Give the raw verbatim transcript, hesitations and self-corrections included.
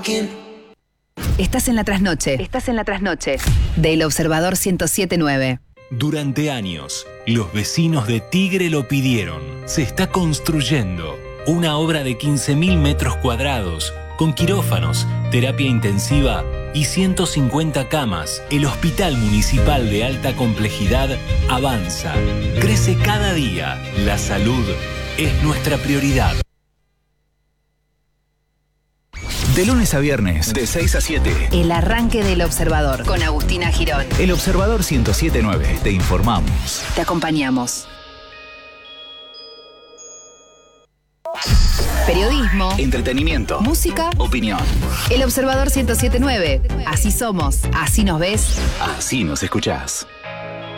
Estás en la trasnoche. Estás en la trasnoche. Del Observador ciento siete punto nueve. Durante años, los vecinos de Tigre lo pidieron. Se está construyendo una obra de quince mil metros cuadrados, con quirófanos, terapia intensiva y ciento cincuenta camas. El Hospital Municipal de Alta Complejidad avanza. Crece cada día. La salud es nuestra prioridad. De lunes a viernes, de seis a siete. El arranque del Observador con Agustina Girón. El Observador ciento siete punto nueve. Te informamos. Te acompañamos. Periodismo, entretenimiento, música, opinión. El Observador ciento siete punto nueve. Así somos, así nos ves, así nos escuchás.